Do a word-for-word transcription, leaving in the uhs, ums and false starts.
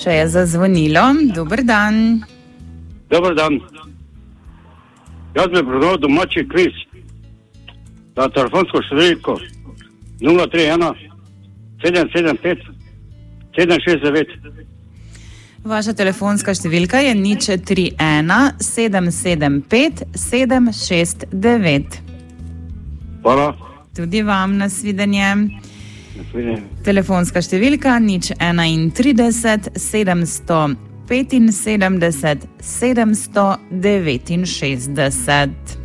Še je zazvonilo. Dober dan. Dober dan. Jaz bi prodal domači kviz na telefonsko številko nula tri ena sedem sedem pet sedem šest devet. Vaša telefonska številka je nič tri ena sedem sedem pet sedem šest devet. Hvala. Tudi vam nasvidenje. Nasvidenje. Telefonska številka nič enaintrideset sedemsto petinsedemdeset sedemsto devetinšestdeset.